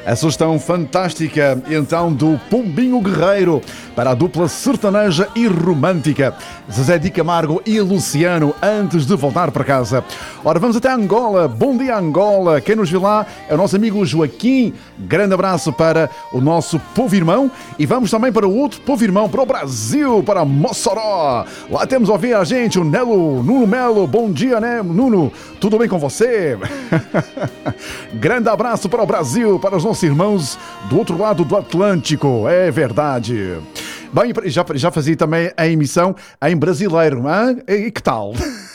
A sugestão fantástica, então, do Pombinho Guerreiro para a dupla sertaneja e romântica, Zezé de Camargo e Luciano, antes de voltar para casa. Ora, vamos até Angola. Bom dia, Angola. Quem nos viu lá é o nosso amigo Joaquim. Grande abraço para o nosso povo irmão. E vamos também para o outro povo irmão, para o Brasil, para Mossoró. Lá temos a ouvir a gente, o Nuno Melo. Bom dia, né, Nuno? Tudo bem com você? Grande abraço para o Brasil, para os nossos irmãos do outro lado do Atlântico. É verdade. Bem, já fazia também a emissão em brasileiro, hein? E que tal?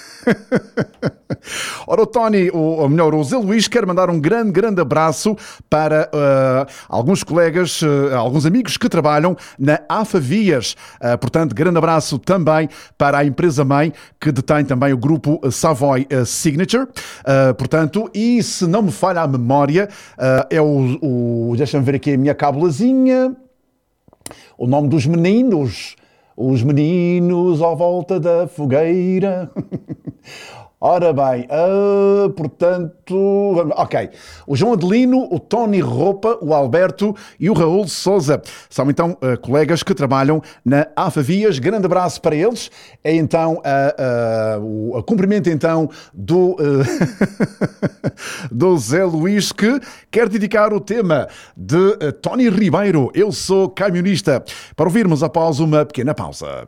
Ora, o Tony, o Zé Luís, quer mandar um grande abraço para alguns colegas, alguns amigos que trabalham na Afavias. Portanto, grande abraço também para a empresa-mãe que detém também o grupo Savoy Signature. Portanto, e se não me falha a memória, é deixa-me ver aqui a minha cábulazinha. O nome dos meninos. Os meninos à volta da fogueira. Ora bem, portanto... Ok. O João Adelino, o Tony Roupa, o Alberto e o Raul Souza. São então colegas que trabalham na Afavias. Grande abraço para eles. É então o cumprimento então do Zé Luís, que quer dedicar o tema de Tony Ribeiro, Eu Sou Camionista, para ouvirmos após uma pequena pausa.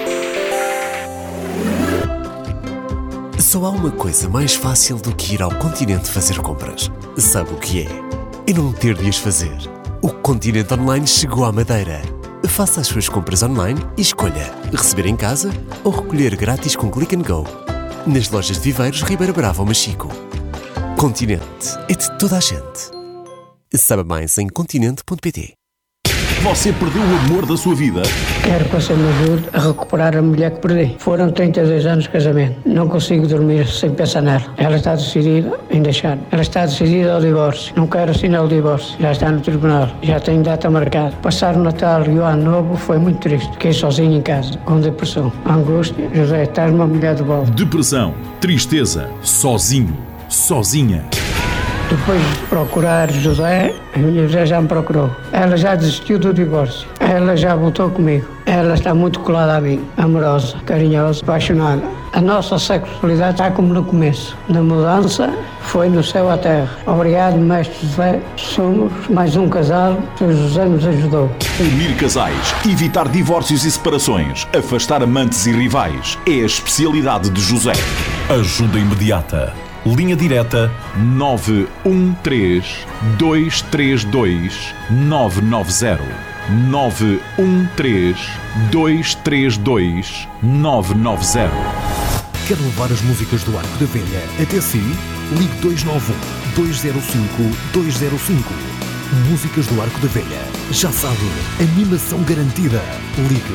Só há uma coisa mais fácil do que ir ao Continente fazer compras. Sabe o que é? E não ter de as fazer. O Continente Online chegou à Madeira. Faça as suas compras online e escolha receber em casa ou recolher grátis com Click and Go. Nas lojas de Viveiros, Ribeira Brava ou Machico. Continente é de toda a gente. Saiba mais em continente.pt. Você perdeu o amor da sua vida? Quero que você me ajude a recuperar a mulher que perdi. Foram 32 anos de casamento. Não consigo dormir sem pensar nela. Ela está decidida em deixar. Ela está decidida ao divórcio. Não quero assinar o divórcio. Já está no tribunal. Já tenho data marcada. Passar o Natal e o Ano Novo foi muito triste. Fiquei sozinho em casa, com depressão, angústia. José, estás uma mulher de volta. Depressão, tristeza, sozinho, sozinha. Depois de procurar José, a minha José já me procurou. Ela já desistiu do divórcio. Ela já voltou comigo. Ela está muito colada a mim, amorosa, carinhosa, apaixonada. A nossa sexualidade está como no começo. Na mudança, foi no céu à terra. Obrigado, mestre José. Somos mais um casal que o José nos ajudou. Unir casais, evitar divórcios e separações, afastar amantes e rivais. É a especialidade de José. Ajuda imediata. Linha direta 913-232-990. 913-232-990. Quer levar as músicas do Arco da Velha até si? Ligue 291-205-205. Músicas do Arco da Velha. Já sabe, animação garantida. Ligue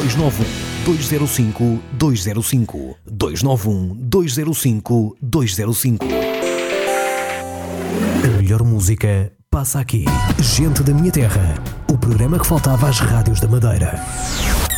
291-205-205. 291-205-205. A melhor música passa aqui. Gente da Minha Terra. O programa que faltava às rádios da Madeira.